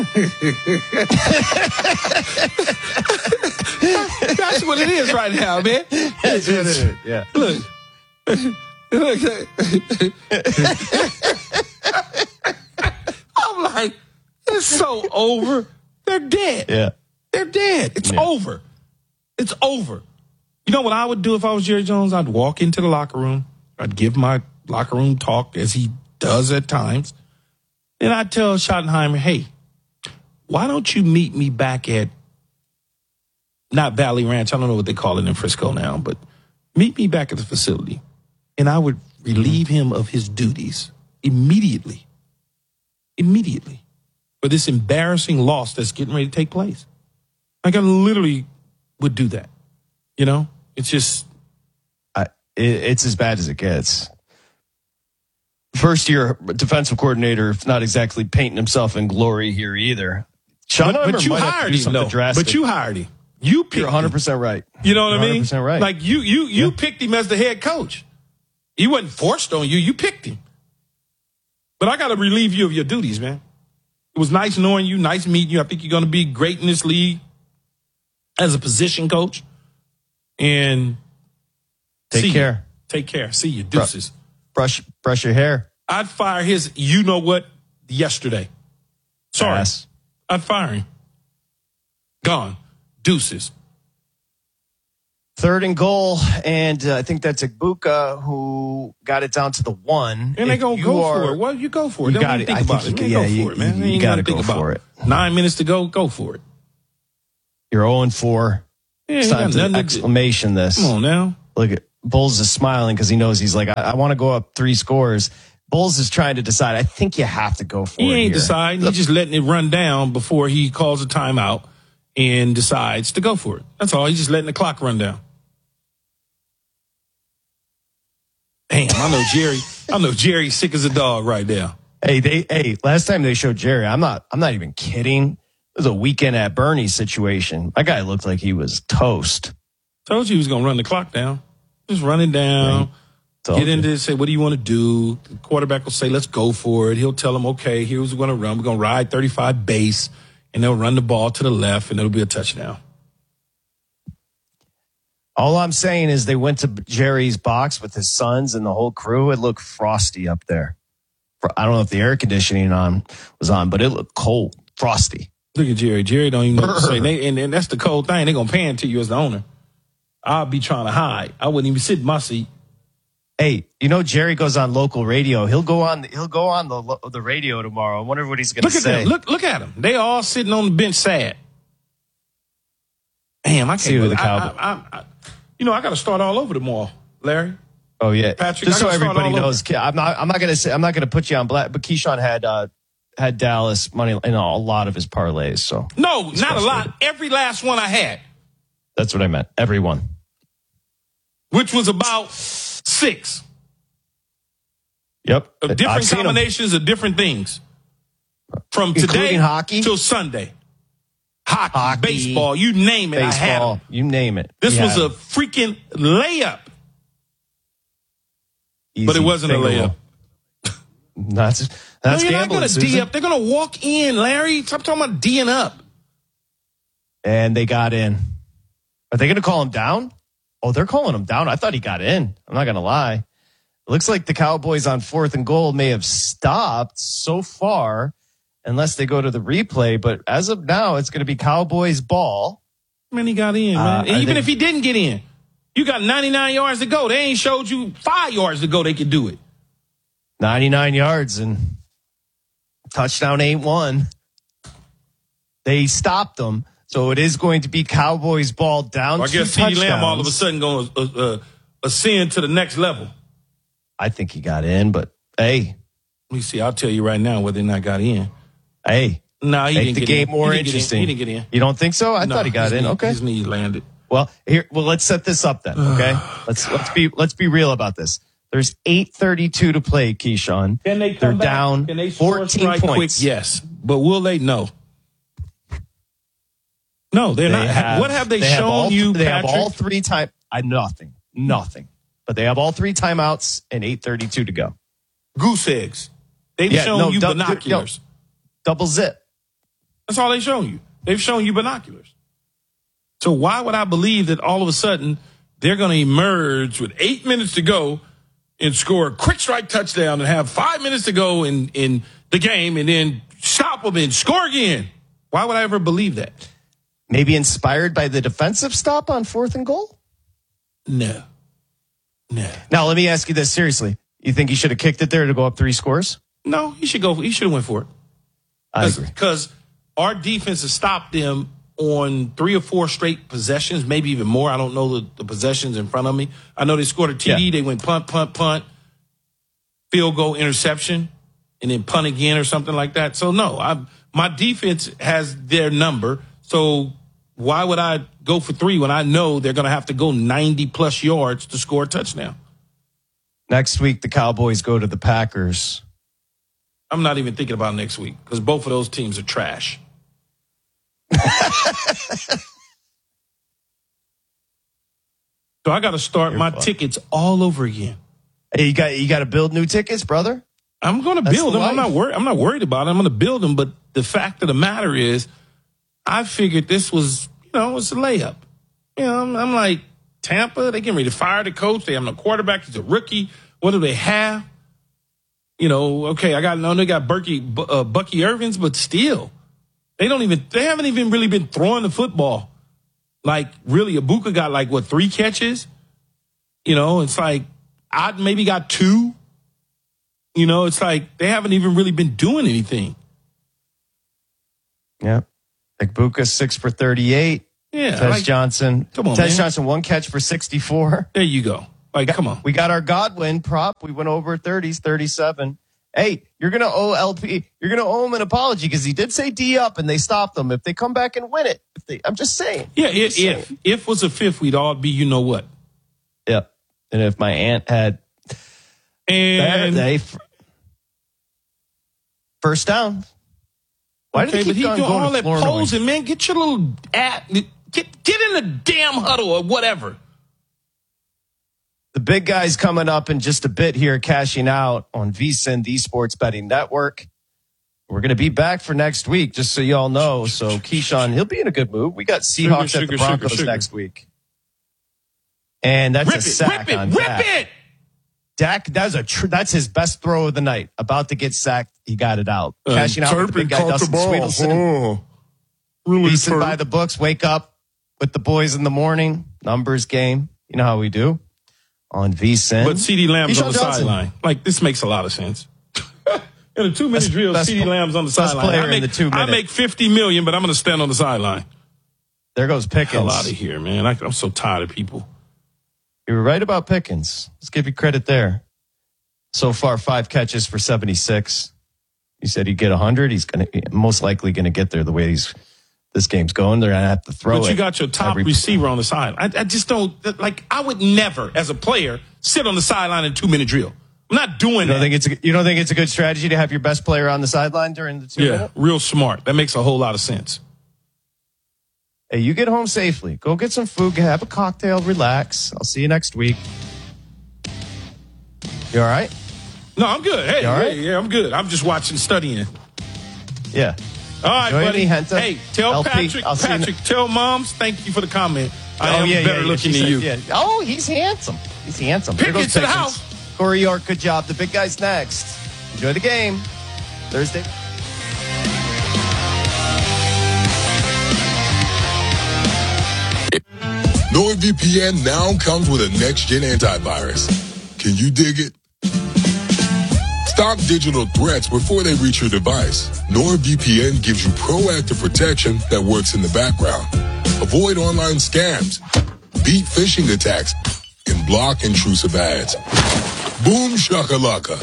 That's what it is right now, man. That's what it is. Yeah. Look. I'm like, it's so over. They're dead. Yeah. They're dead. It's over. It's over. You know what I would do if I was Jerry Jones? I'd walk into the locker room. I'd give my locker room talk as he does at times. Then I'd tell Schottenheimer, hey, why don't you meet me back at, not Valley Ranch, I don't know what they call it in Frisco now, but meet me back at the facility. And I would relieve him of his duties immediately. Immediately. For this embarrassing loss that's getting ready to take place. Like I literally would do that. You know? It's just... It's as bad as it gets. First year defensive coordinator, not exactly painting himself in glory here either. But you hired him, though. But you hired him. You picked You're 100% right. You know what I mean? 100% right. Like you picked him as the head coach. He wasn't forced on you. You picked him. But I got to relieve you of your duties, man. It was nice knowing you, nice meeting you. I think you're going to be great in this league as a position coach. And take care. Take care. See you. Deuces. Brush your hair. I'd fire his, you know what, yesterday. Sorry. Pass. I'd fire him. Gone. Deuces. 3rd and goal, and I think that's Igbuka who got it down to the 1. And they're going to go for it. Well, you go for it. Don't even think about it. Go for it, man. You got to go for it. 9 minutes to go for it. You're 0-4. Yeah, it's time to exclamation this. Come on now. Look at Bulls is smiling because he knows he's like, I want to go up 3 scores. Bulls is trying to decide. I think you have to go for it. He ain't deciding. He's just letting it run down before he calls a timeout and decides to go for it. That's all. He's just letting the clock run down. Damn, I know Jerry's sick as a dog right now. Hey, last time they showed Jerry, I'm not even kidding. It was a weekend at Bernie's situation. My guy looked like he was toast. Told you he was going to run the clock down. Just run it down. Get into it, say, what do you want to do? The quarterback will say, let's go for it. He'll tell him, okay, here's what we're going to run. We're going to ride 35 base, and they'll run the ball to the left, and it'll be a touchdown. All I'm saying is they went to Jerry's box with his sons and the whole crew. It looked frosty up there. I don't know if the air conditioning was on, but it looked cold, frosty. Look at Jerry. Jerry don't even know what to say. And that's the cold thing. They're going to pan to you as the owner. I'll be trying to hide. I wouldn't even sit in my seat. Hey, you know Jerry goes on local radio. He'll go on the radio tomorrow. I wonder what he's going to say. Look at them. They all sitting on the bench sad. Damn, I can't see the Cowboys. I got to start all over tomorrow, Larry. Oh yeah, Patrick. Just so everybody knows, I'm not going to put you on black. But Keyshawn had Dallas money in a lot of his parlays. So no, not a lot. Every last one I had. That's what I meant. Everyone. Which was about 6. Yep. Of different combinations of different things. From today hockey till Sunday. Hockey, baseball, you name it. I had them. You name it. This was a freaking layup. Easy, but it wasn't a layup. That's you're gambling, not going to D up. They're going to walk in, Larry. Stop talking about D'ing up. And they got in. Are they going to call him down? Oh, they're calling him down. I thought he got in. I'm not going to lie. It looks like the Cowboys on 4th and goal may have stopped so far unless they go to the replay. But as of now, it's going to be Cowboys ball. Man, he got in, man. And even if he didn't get in, you got 99 yards to go. They ain't showed you 5 yards to go. They could do it. 99 yards and touchdown ain't one. They stopped them. So it is going to be Cowboys ball down to touchdowns. I guess CeeDee Lamb all of a sudden going to ascend to the next level. I think he got in, but hey. Let me see. I'll tell you right now whether or not got in. Hey. No, he didn't get in. Make the game more interesting. He didn't get in. You don't think so? I thought he got in. Okay. His knee landed. Well, let's set this up then, okay? Let's be real about this. There's 8:32 to play, Keyshawn. Can they come They're down Can they 14 points. Quick? Yes. But will they? No. No, they're not. What have they shown you, They Patrick? have all 3 time. Nothing. But they have all 3 timeouts and 8:32 to go. Goose eggs. They've shown you binoculars. Double zip. That's all they've shown you. They've shown you binoculars. So why would I believe that all of a sudden they're going to emerge with 8 minutes to go and score a quick strike touchdown and have 5 minutes to go in the game and then stop them and score again? Why would I ever believe that? Maybe inspired by the defensive stop on 4th and goal? No. Now, let me ask you this seriously. You think he should have kicked it there to go up 3 scores? No, he should have went for it. I agree. Because our defense has stopped them on 3 or 4 straight possessions, maybe even more. I don't know the possessions in front of me. I know they scored a TD. Yeah. They went punt, field goal, interception, and then punt again or something like that. So, no, my defense has their number. So why would I go for 3 when I know they're going to have to go 90-plus yards to score a touchdown? Next week, the Cowboys go to the Packers. I'm not even thinking about next week because both of those teams are trash. So I got to start my tickets all over again. Hey, you got to build new tickets, brother? I'm going to build them. I'm not worried about it. I'm going to build them. But the fact of the matter is, I figured this was, it's a layup. I'm like, Tampa, they getting ready to fire the coach. They have no quarterback. He's a rookie. What do they have? Okay, I know they got Bucky Irvins, but still, they haven't even really been throwing the football. Like, really, Ibuka got 3 catches? It's like, I maybe got 2. It's like they haven't even really been doing anything. Yeah. Ibuka 6 for 38. Yeah. Tez Johnson. Come on, Tez Johnson, 1 catch for 64. There you go. Come on. We got our Godwin prop. We went over 30s, 37. Hey, you're going to owe LP. You're going to owe him an apology because he did say D up and they stopped them. If they come back and win it, I'm just saying. Yeah, if was a 5th, we'd all be, you know what? Yep. And if my aunt had first down. Why did he keep going all that Florida posing, man? Get your little get in the damn huddle or whatever. The big guy's coming up in just a bit here, cashing out on VSiN, the Sports Betting Network. We're going to be back for next week, just so you all know. So Keyshawn, he'll be in a good mood. We got Seahawks at the Broncos next week. And that's a sack on Dak. Rip it! Dak, that's his best throw of the night. About to get sacked. He got it out. Cashing out with the big guy, Dustin Sweetelson. Really Decent by the books. Wake up with the boys in the morning. Numbers game. You know how we do. On VSiN. But CeeDee Lamb's on the sideline. This makes a lot of sense. In a 2-minute drill, CeeDee Lamb's on the sideline. I make $50 million, but I'm going to stand on the sideline. There goes Pickens. Hell out of here, man. I'm so tired of people. You were right about Pickens. Let's give you credit there. So far, 5 catches for 76. You said he'd get 100. He's most likely going to get there the way this game's going. They're going to have to throw it. But you got your top receiver on the side. I just don't, I would never, as a player, sit on the sideline in a 2-minute drill. I'm not doing that. You don't think it's a good strategy to have your best player on the sideline during the 2 minutes? Yeah, real smart. That makes a whole lot of sense. Hey, you get home safely. Go get some food, have a cocktail, relax. I'll see you next week. You all right? No, I'm good. Hey, all right? Yeah, I'm good. I'm just watching, studying. Yeah. All right, buddy. Hey, tell LP, Patrick, tell Moms, thank you for the comment. I am better looking than you. Yeah. Oh, he's handsome. Pick it to the house. Corey York, good job. The big guy's next. Enjoy the game. Thursday. NordVPN now comes with a next-gen antivirus. Can you dig it? Stop digital threats before they reach your device. NordVPN gives you proactive protection that works in the background. Avoid online scams, beat phishing attacks, and block intrusive ads. Boom shakalaka.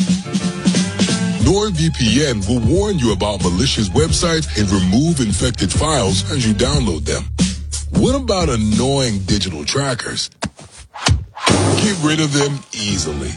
NordVPN will warn you about malicious websites and remove infected files as you download them. What about annoying digital trackers? Get rid of them easily.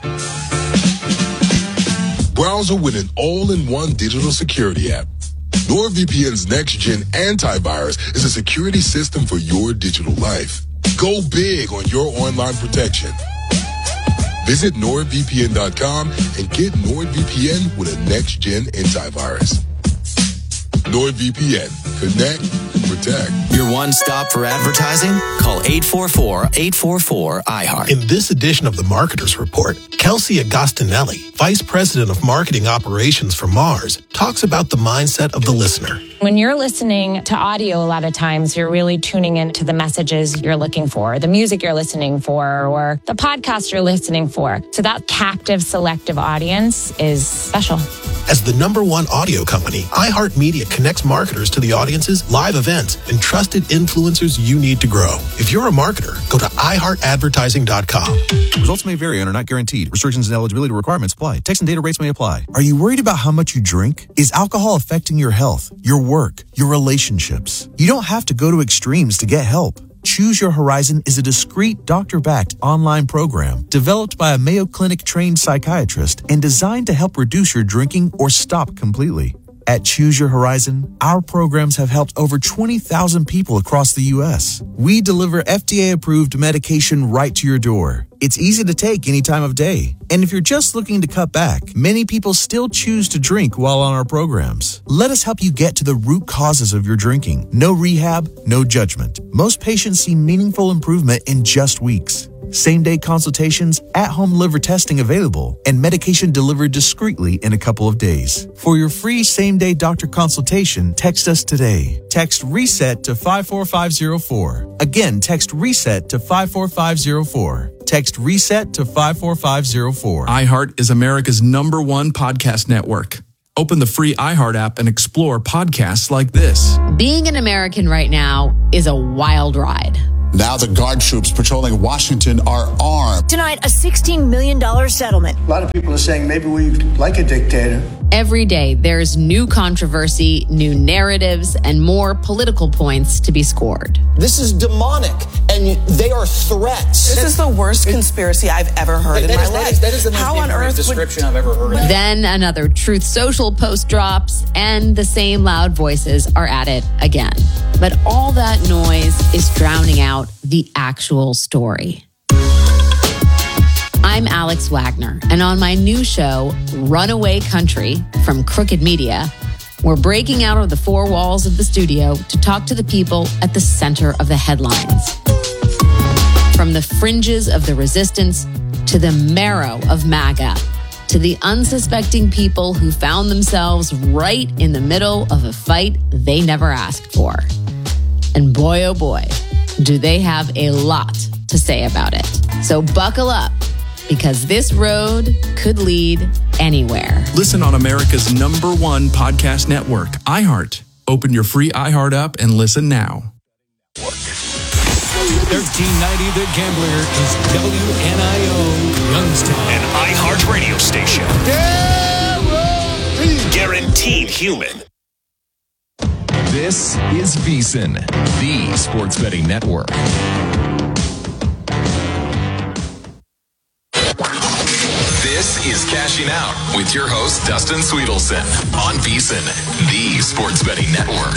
Browser with an all-in-one digital security app. NordVPN's next-gen antivirus is a security system for your digital life. Go big on your online protection. Visit NordVPN.com and get NordVPN with a next-gen antivirus. NordVPN. Connect, protect. Your one stop for advertising? Call 844-844-iHeart. In this edition of the Marketer's Report, Kelsey Agostinelli, Vice President of Marketing Operations for Mars, talks about the mindset of the listener. When you're listening to audio, a lot of times you're really tuning into the messages you're looking for, the music you're listening for, or the podcast you're listening for. So that captive, selective audience is special. As the #1 audio company, iHeartMedia connects marketers to the audiences, live events, and trusted influencers you need to grow. If you're a marketer, go to iHeartAdvertising.com. Results may vary and are not guaranteed. Restrictions and eligibility requirements apply. Text and data rates may apply. Are you worried about how much you drink? Is alcohol affecting your health, your work, your relationships? You don't have to go to extremes to get help. Choose Your Horizon is a discreet, doctor-backed online program developed by a Mayo Clinic-trained psychiatrist and designed to help reduce your drinking or stop completely. At Choose Your Horizon, our programs have helped over 20,000 people across the U.S. We deliver FDA-approved medication right to your door. It's easy to take any time of day. And if you're just looking to cut back, many people still choose to drink while on our programs. Let us help you get to the root causes of your drinking. No rehab, no judgment. Most patients see meaningful improvement in just weeks. Same-day consultations, at-home liver testing available, and medication delivered discreetly in a couple of days. For your free same-day doctor consultation, text us today. Text RESET to 54504. Again, text RESET to 54504. Text RESET to 54504. iHeart is America's #1 podcast network. Open the free iHeart app and explore podcasts like this. Being an American right now is a wild ride. Now the guard troops patrolling Washington are armed. Tonight, a $16 million settlement. A lot of people are saying maybe we like a dictator. Every day, there's new controversy, new narratives, and more political points to be scored. This is demonic, and they are threats. This is the worst conspiracy I've ever heard in my life. That is the most incorrect description I've ever heard. Then another Truth Social post drops, and the same loud voices are at it again. But all that noise is drowning out the actual story. I'm Alex Wagner, and on my new show, Runaway Country from Crooked Media, we're breaking out of the four walls of the studio to talk to the people at the center of the headlines. From the fringes of the resistance to the marrow of MAGA, to the unsuspecting people who found themselves right in the middle of a fight they never asked for. And boy, oh boy, do they have a lot to say about it. So buckle up, because this road could lead anywhere. Listen on America's #1 podcast network, iHeart. Open your free iHeart app and listen now. 1390 The Gambler is WNIO Youngstown, an iHeart radio station. Guaranteed human. This is VSiN, the sports betting network. This is Cashing Out with your host, Dustin Sweetelson, on VSiN, the sports betting network.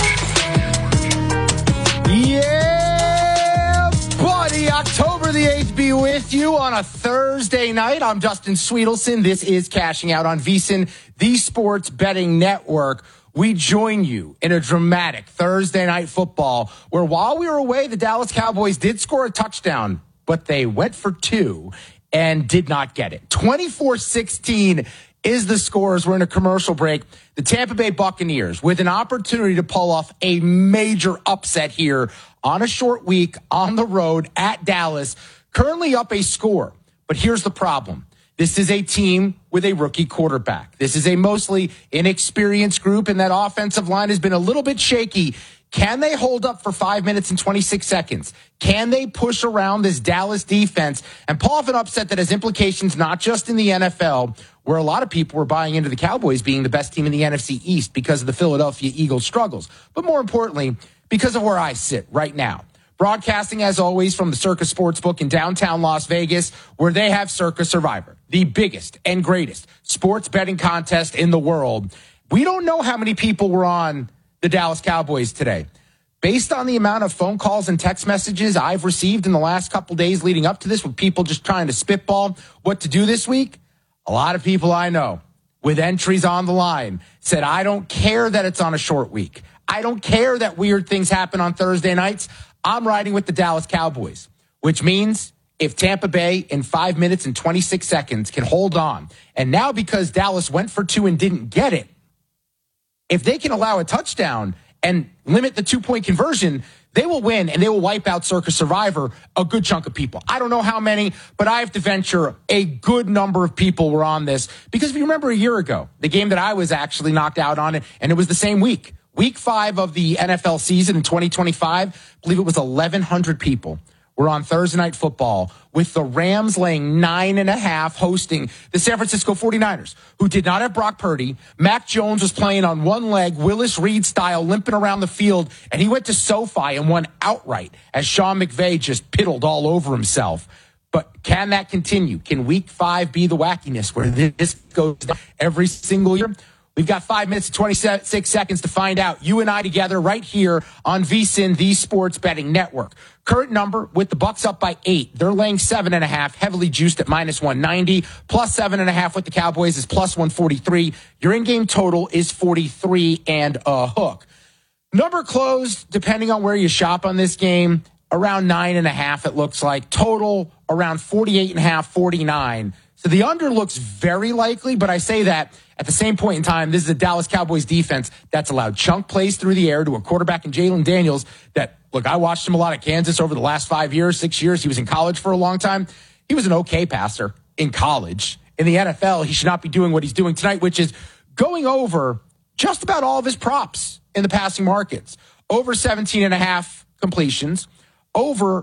Yeah, buddy. October the 8th be with you on a Thursday night. I'm Dustin Sweetelson. This is Cashing Out on VSiN, the sports betting network. We join you in a dramatic Thursday night football where while we were away, the Dallas Cowboys did score a touchdown, but they went for two and did not get it. 24-16 is the score as we're in a commercial break. The Tampa Bay Buccaneers with an opportunity to pull off a major upset here on a short week on the road at Dallas, currently up a score. But here's the problem. This is a team with a rookie quarterback. This is a mostly inexperienced group, and that offensive line has been a little bit shaky. Can they hold up for 5 minutes and 26 seconds? Can they push around this Dallas defense and pull off an upset that has implications not just in the NFL, where a lot of people were buying into the Cowboys being the best team in the NFC East because of the Philadelphia Eagles' struggles, but more importantly, because of where I sit right now. Broadcasting, as always, from the Circa Sportsbook in downtown Las Vegas, where they have Circa Survivor, the biggest and greatest sports betting contest in the world. We don't know how many people were on the Dallas Cowboys today. Based on the amount of phone calls and text messages I've received in the last couple days leading up to this, with people just trying to spitball what to do this week, a lot of people I know with entries on the line said, I don't care that it's on a short week. I don't care that weird things happen on Thursday nights. I'm riding with the Dallas Cowboys, which means if Tampa Bay in 5 minutes and 26 seconds can hold on, and now because Dallas went for 2 and didn't get it, if they can allow a touchdown and limit the 2-point conversion, they will win and they will wipe out Circa Survivor a good chunk of people. I don't know how many, but I have to venture a good number of people were on this. Because if you remember a year ago, the game that I was actually knocked out on, and it was the same week. Week 5 of the NFL season in 2025, I believe it was 1,100 people were on Thursday Night Football with the Rams laying 9.5 hosting the San Francisco 49ers, who did not have Brock Purdy. Mac Jones was playing on one leg, Willis Reed style, limping around the field, and he went to SoFi and won outright as Sean McVay just piddled all over himself. But can that continue? Can week 5 be the wackiness where this goes down every single year? We've got 5 minutes and 26 seconds to find out. You and I together right here on VSiN, the Sports Betting Network. Current number with the Bucks up by 8. They're laying 7.5, heavily juiced at minus 190. Plus 7.5 with the Cowboys is plus 143. Your in-game total is 43 and a hook. Number closed, depending on where you shop on this game, around 9.5 it looks like. Total around 48.5, 49. So the under looks very likely, but I say that at the same point in time, this is a Dallas Cowboys defense that's allowed chunk plays through the air to a quarterback in Jalen Daniels that, look, I watched him a lot at Kansas over the last 5 years, 6 years. He was in college for a long time. He was an okay passer in college. In the NFL, he should not be doing what he's doing tonight, which is going over just about all of his props in the passing markets. Over 17.5 completions, over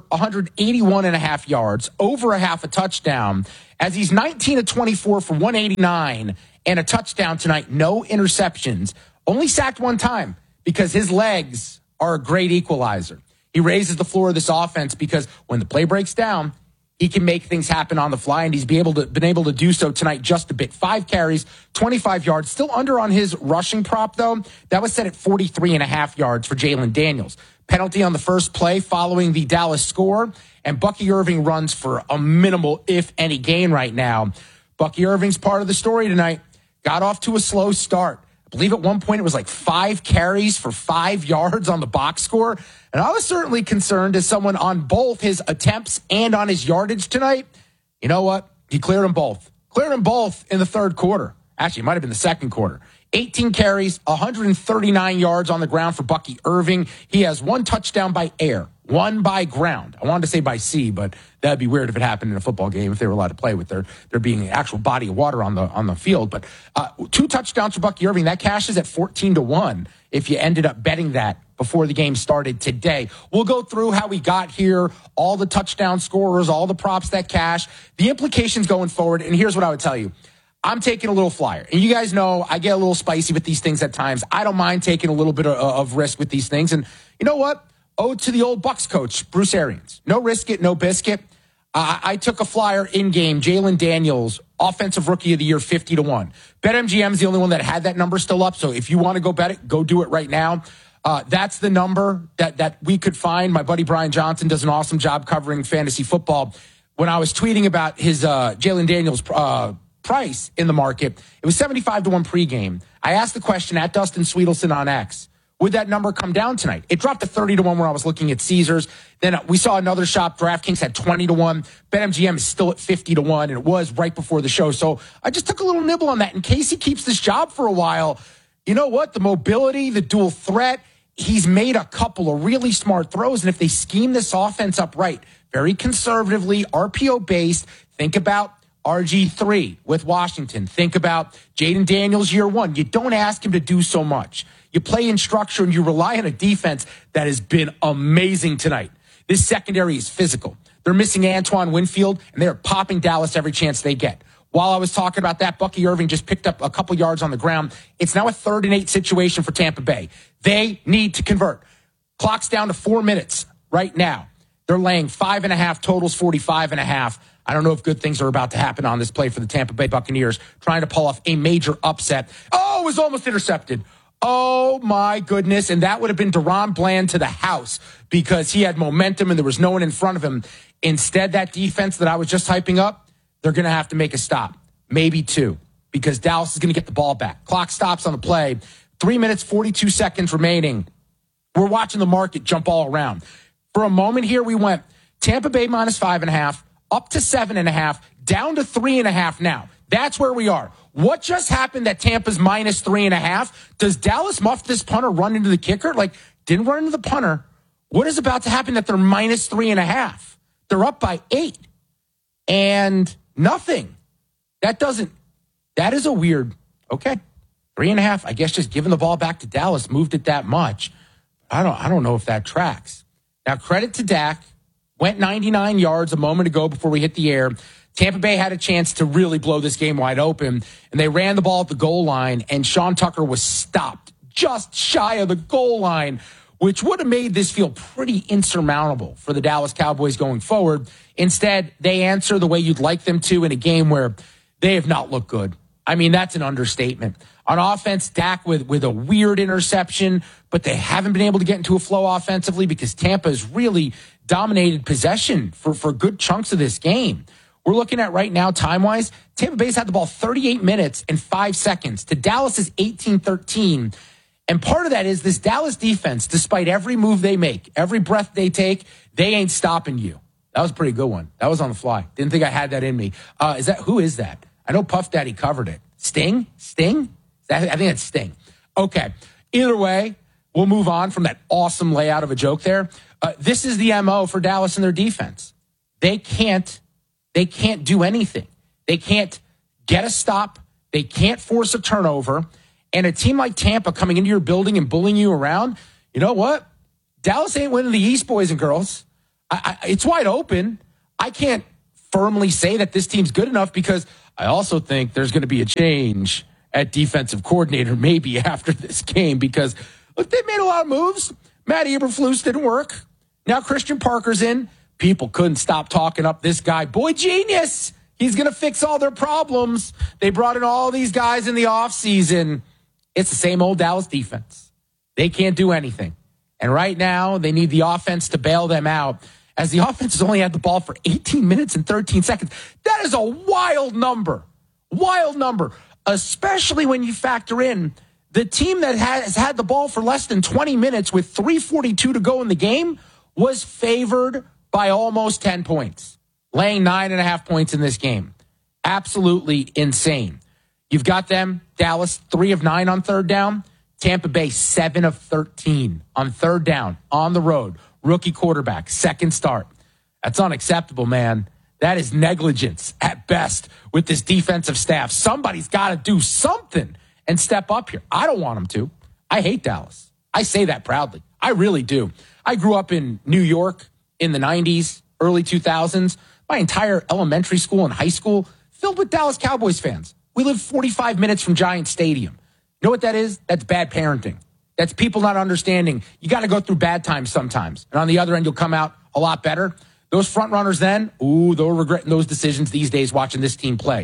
181.5 yards, over a half a touchdown, as he's 19 of 24 for 189 and a touchdown tonight. No interceptions. Only sacked one time because his legs are a great equalizer. He raises the floor of this offense because when the play breaks down, he can make things happen on the fly, and he's been able to do so tonight just a bit. 5 carries, 25 yards, still under on his rushing prop, though. That was set at 43.5 yards for Jalen Daniels. Penalty on the first play following the Dallas score, and Bucky Irving runs for a minimal, if any, gain right now. Bucky Irving's part of the story tonight. Got off to a slow start. I believe at one point it was like 5 carries for 5 yards on the box score. And I was certainly concerned as someone on both his attempts and on his yardage tonight. You know what? He cleared them both. Cleared them both in the third quarter. Actually, it might have been the second quarter. 18 carries, 139 yards on the ground for Bucky Irving. He has 1 touchdown by air, 1 by ground. I wanted to say by sea, but that'd be weird if it happened in a football game, if they were allowed to play with there being an actual body of water on the field. But 2 touchdowns for Bucky Irving. That cashes at 14-1 if you ended up betting that before the game started today. We'll go through how we got here, all the touchdown scorers, all the props that cash, the implications going forward. And here's what I would tell you. I'm taking a little flyer. And you guys know I get a little spicy with these things at times. I don't mind taking a little bit of risk with these things. And you know what? Ode to the old Bucs coach, Bruce Arians. No risk it, no biscuit. I took a flyer in-game, Jalen Daniels, Offensive Rookie of the Year, 50-1. BetMGM is the only one that had that number still up. So if you want to go bet it, go do it right now. That's the number that we could find. My buddy Brian Johnson does an awesome job covering fantasy football. When I was tweeting about his Jalen Daniels price in the market, it was 75-1 pregame. I asked the question at Dustin Sweetelson on X, would that number come down tonight? It dropped to 30-1 where I was looking at Caesars. Then we saw another shop, DraftKings had 20-1. BetMGM is still at 50-1, and it was right before the show. So I just took a little nibble on that in case he keeps this job for a while. You know what? The mobility, the dual threat, he's made a couple of really smart throws. And if they scheme this offense up right, very conservatively, RPO-based, think about RG3 with Washington. Think about Jayden Daniels year 1. You don't ask him to do so much. You play in structure and you rely on a defense that has been amazing tonight. This secondary is physical. They're missing Antoine Winfield, and they're popping Dallas every chance they get. While I was talking about that, Bucky Irving just picked up a couple yards on the ground. It's now a 3rd and 8 situation for Tampa Bay. They need to convert. Clock's down to 4 minutes right now. They're laying 5.5, totals 45.5. I don't know if good things are about to happen on this play for the Tampa Bay Buccaneers, trying to pull off a major upset. Oh, it was almost intercepted. Oh, my goodness. And that would have been Deron Bland to the house because he had momentum and there was no one in front of him. Instead, that defense that I was just hyping up, they're going to have to make a stop. Maybe 2. because Dallas is going to get the ball back. Clock stops on the play. 3 minutes, 42 seconds remaining. We're watching the market jump all around. For a moment here, we went Tampa Bay minus 5.5, up to 7.5, down to 3.5 now. That's where we are. What just happened that Tampa's minus 3.5? Does Dallas muff this punter, run into the kicker? Didn't run into the punter. What is about to happen that they're minus 3.5? They're up by 8 and nothing. That is a weird, okay. 3.5, I guess just giving the ball back to Dallas moved it that much. I don't know if that tracks. Now, credit to Dak. Went 99 yards a moment ago before we hit the air. Tampa Bay had a chance to really blow this game wide open, and they ran the ball at the goal line, and Sean Tucker was stopped just shy of the goal line, which would have made this feel pretty insurmountable for the Dallas Cowboys going forward. Instead, they answer the way you'd like them to in a game where they have not looked good. I mean, that's an understatement. On offense, Dak with a weird interception, but they haven't been able to get into a flow offensively because Tampa has really dominated possession for good chunks of this game. We're looking at right now, time-wise, Tampa Bay's had the ball 38 minutes and 5 seconds to Dallas's 18-13. And part of that is this Dallas defense, despite every move they make, every breath they take, they ain't stopping you. That was a pretty good one. That was on the fly. Didn't think I had that in me. Who is that? I know Puff Daddy covered it. Sting? I think it's Sting. Okay. Either way, we'll move on from that awesome layout of a joke there. This is the MO for Dallas and their defense. They can't do anything. They can't get a stop. They can't force a turnover. And a team like Tampa coming into your building and bullying you around, you know what? Dallas ain't winning the East, boys and girls. It's wide open. I can't firmly say that this team's good enough because I also think there's going to be a change at defensive coordinator maybe after this game because, look, they made a lot of moves. Matt Eberflus didn't work. Now Christian Parker's in. People couldn't stop talking up this guy. Boy, genius. He's going to fix all their problems. They brought in all these guys in the offseason. It's the same old Dallas defense. They can't do anything. And right now, they need the offense to bail them out as the offense has only had the ball for 18 minutes and 13 seconds. That is a wild number. Wild number. Especially when you factor in the team that has had the ball for less than 20 minutes with 3:42 to go in the game was favored by almost 10 points, laying 9.5 points in this game. Absolutely insane. You've got them, Dallas, 3 of 9 on third down. Tampa Bay, 7 of 13 on third down on the road. Rookie quarterback, second start. That's unacceptable, man. That is negligence at best with this defensive staff. Somebody's got to do something and step up here. I don't want them to. I hate Dallas. I say that proudly. I really do. I grew up in New York in the 90s, early 2000s. My entire elementary school and high school filled with Dallas Cowboys fans. We lived 45 minutes from Giant Stadium. You know what that is? That's bad parenting. That's people not understanding. You got to go through bad times sometimes. And on the other end, you'll come out a lot better. Those front runners then, they're regretting those decisions these days watching this team play.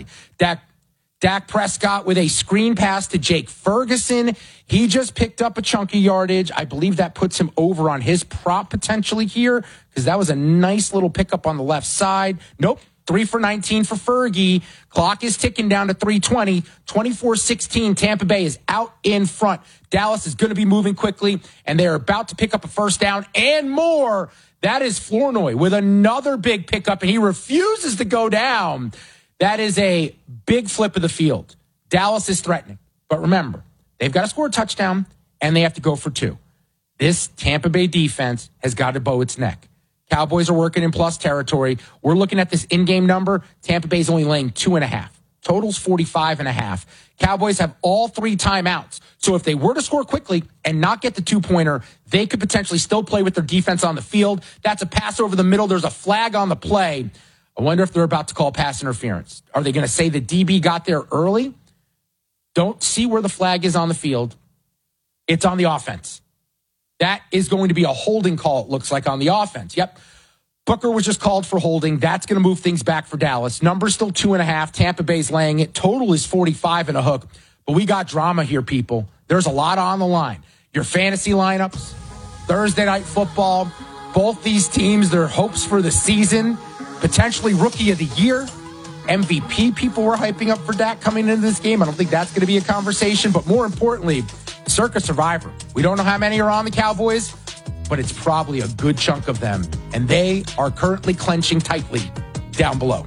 Dak Prescott with a screen pass to Jake Ferguson. He just picked up a chunky yardage. I believe that puts him over on his prop potentially here because that was a nice little pickup on the left side. Nope. 3 for 19 for Fergie. Clock is ticking down to 3:20. 24-16. Tampa Bay is out in front. Dallas is going to be moving quickly, and they're about to pick up a first down and more. That is Flournoy with another big pickup, and he refuses to go down. That is a big flip of the field. Dallas is threatening. But remember, they've got to score a touchdown, and they have to go for 2. This Tampa Bay defense has got to bow its neck. Cowboys are working in plus territory. We're looking at this in-game number. Tampa Bay's only laying 2.5. Total's 45.5. Cowboys have all 3 timeouts. So if they were to score quickly and not get the 2-pointer, they could potentially still play with their defense on the field. That's a pass over the middle. There's a flag on the play. I wonder if they're about to call pass interference. Are they going to say the DB got there early? Don't see where the flag is on the field. It's on the offense. That is going to be a holding call, it looks like, on the offense. Yep. Booker was just called for holding. That's going to move things back for Dallas. Number's still 2.5. Tampa Bay's laying it. Total is 45 and a hook. But we got drama here, people. There's a lot on the line. Your fantasy lineups, Thursday Night Football, both these teams, their hopes for the season, potentially Rookie of the Year. MVP people were hyping up for Dak coming into this game. I don't think that's going to be a conversation. But more importantly, Circa Survivor. We don't know how many are on the Cowboys, but it's probably a good chunk of them. And they are currently clenching tightly down below.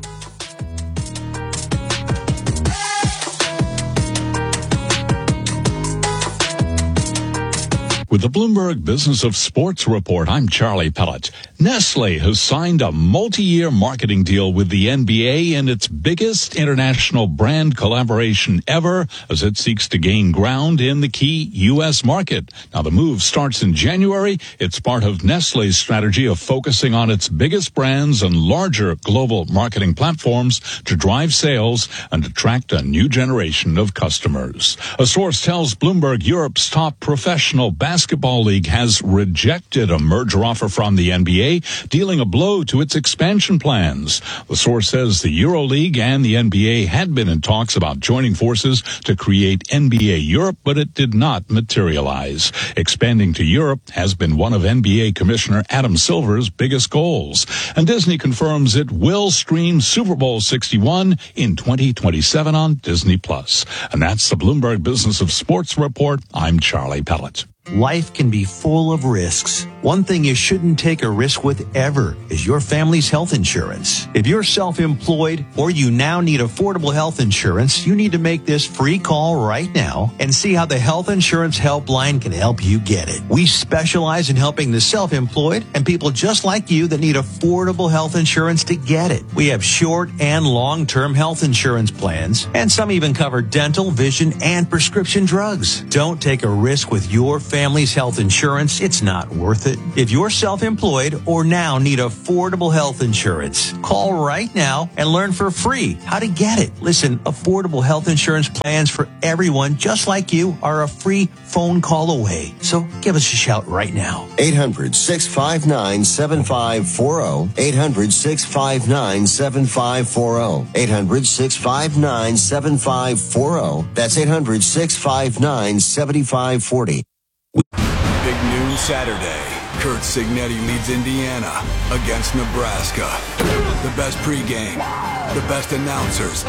With the Bloomberg Business of Sports Report, I'm Charlie Pellett. Nestle has signed a multi-year marketing deal with the NBA in its biggest international brand collaboration ever as it seeks to gain ground in the key U.S. market. Now, the move starts in January. It's part of Nestle's strategy of focusing on its biggest brands and larger global marketing platforms to drive sales and attract a new generation of customers. A source tells Bloomberg Europe's top professional basketball league has rejected a merger offer from the NBA, dealing a blow to its expansion plans. The source says the EuroLeague and the NBA had been in talks about joining forces to create NBA Europe, but it did not materialize. Expanding to Europe has been one of NBA Commissioner Adam Silver's biggest goals. And Disney confirms it will stream Super Bowl 61 in 2027 on Disney+. And that's the Bloomberg Business of Sports Report. I'm Charlie Pellett. Life can be full of risks. One thing you shouldn't take a risk with ever is your family's health insurance. If you're self-employed or you now need affordable health insurance, you need to make this free call right now and see how the Health Insurance Helpline can help you get it. We specialize in helping the self-employed and people just like you that need affordable health insurance to get it. We have short and long-term health insurance plans, and some even cover dental, vision, and prescription drugs. Don't take a risk with your family's health insurance. It's not worth it. If you're self-employed or now need affordable health insurance, call right now and learn for free how to get it. Listen, affordable health insurance plans for everyone just like you are a free phone call away. So give us a shout right now. 800-659-7540. 800-659-7540. 800-659-7540. That's 800-659-7540. Big noon Saturday. Kurt Signetti leads Indiana against Nebraska. The best pregame, the best announcers.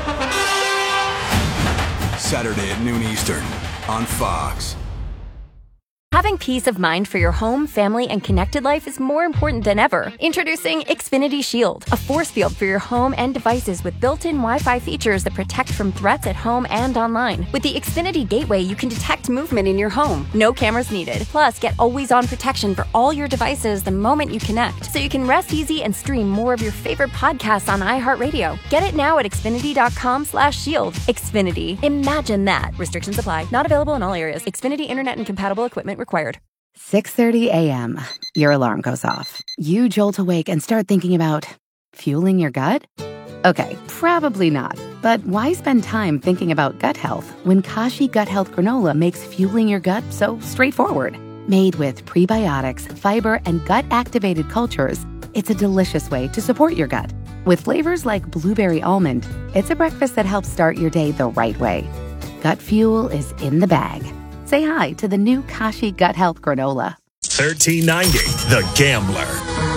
Saturday at noon Eastern on Fox. Having peace of mind for your home, family, and connected life is more important than ever. Introducing Xfinity Shield, a force field for your home and devices with built-in Wi-Fi features that protect from threats at home and online. With the Xfinity Gateway, you can detect movement in your home. No cameras needed. Plus, get always-on protection for all your devices the moment you connect, so you can rest easy and stream more of your favorite podcasts on iHeartRadio. Get it now at Xfinity.com/shield. Xfinity. Imagine that. Restrictions apply. Not available in all areas. Xfinity Internet and compatible equipment required. 6:30 a.m. Your alarm goes off. You jolt awake and start thinking about fueling your gut? Okay, probably not. But why spend time thinking about gut health when Kashi Gut Health Granola makes fueling your gut so straightforward? Made with prebiotics, fiber, and gut-activated cultures, it's a delicious way to support your gut. With flavors like blueberry almond, it's a breakfast that helps start your day the right way. Gut fuel is in the bag. Say hi to the new Kashi Gut Health Granola. 1390, The Gambler.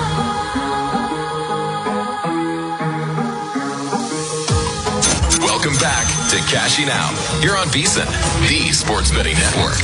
Welcome back to Cashing Out. You're on VSiN, the sports betting network.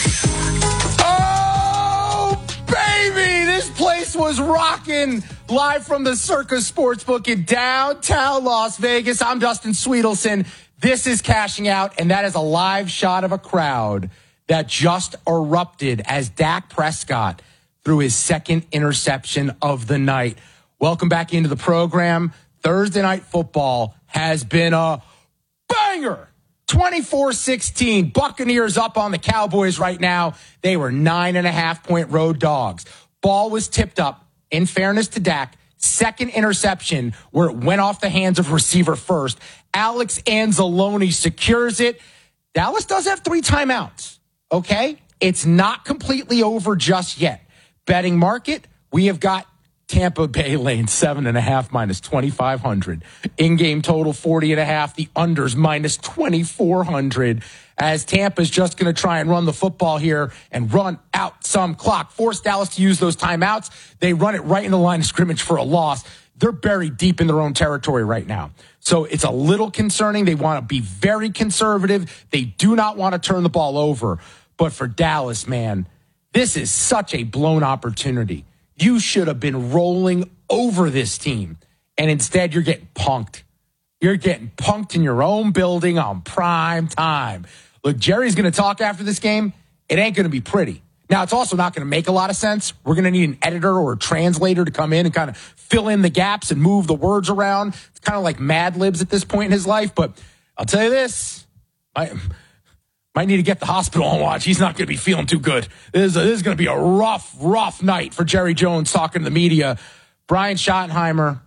Oh, baby! This place was rocking live from the Circa Sportsbook in downtown Las Vegas. I'm Dustin Sweetelson. This is Cashing Out, and that is a live shot of a crowd that just erupted as Dak Prescott threw his second interception of the night. Welcome back into the program. Thursday Night Football has been a banger. 24-16. Buccaneers up on the Cowboys right now. They were 9.5-point road dogs. Ball was tipped up, in fairness to Dak. Second interception where it went off the hands of receiver first. Alex Anzalone secures it. Dallas does have 3 timeouts. Okay, it's not completely over just yet. Betting market, we have got Tampa Bay lane 7.5 minus 2,500. In-game total 40.5. The unders minus 2,400. As Tampa's just going to try and run the football here and run out some clock. Force Dallas to use those timeouts. They run it right in the line of scrimmage for a loss. they're buried deep in their own territory right now. So it's a little concerning. They want to be very conservative. They do not want to turn the ball over. But for Dallas, man, this is such a blown opportunity. You should have been rolling over this team. And instead, you're getting punked. You're getting punked in your own building on prime time. Look, Jerry's going to talk after this game. It ain't going to be pretty. Now, it's also not going to make a lot of sense. We're going to need an editor or a translator to come in and kind of fill in the gaps and move the words around. It's kind of like Mad Libs at this point in his life. But I'll tell you this, might need to get the hospital on watch. He's not going to be feeling too good. This is going to be a rough night for Jerry Jones talking to the media. Brian Schottenheimer,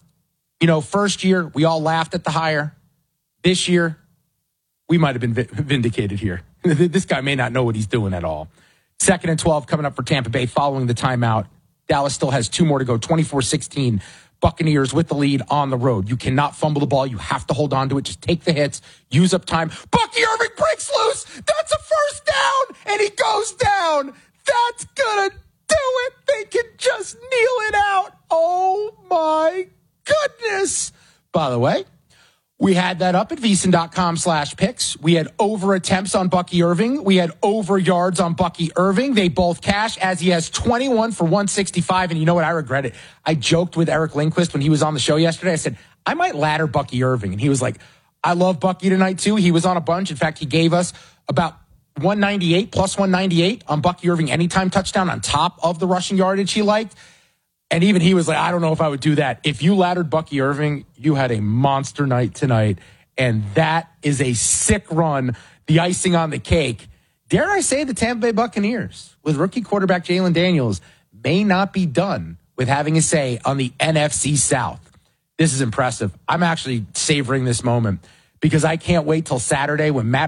first year, we all laughed at the hire. This year, we might have been vindicated here. This guy may not know what he's doing at all. 2nd and 12 coming up for Tampa Bay following the timeout. Dallas still has 2 more to go. 24-16. Buccaneers with the lead on the road. You cannot fumble the ball. You have to hold on to it. Just take the hits. Use up time. Bucky Irving breaks loose. That's a first down. And he goes down. That's going to do it. They can just kneel it out. Oh, my goodness. By the way, we had that up at VSiN.com/picks. We had over attempts on Bucky Irving. We had over yards on Bucky Irving. They both cash as he has 21 for 165. And you know what? I regret it. I joked with Eric Lindquist when he was on the show yesterday. I said, I might ladder Bucky Irving. And he was like, I love Bucky tonight too. He was on a bunch. In fact, he gave us about 198 plus 198 on Bucky Irving anytime touchdown on top of the rushing yardage he liked. And even he was like, I don't know if I would do that. If you laddered Bucky Irving, you had a monster night tonight. And that is a sick run, the icing on the cake. Dare I say the Tampa Bay Buccaneers, with rookie quarterback Jalen Daniels, may not be done with having a say on the NFC South. This is impressive. I'm actually savoring this moment because I can't wait till Saturday when Matt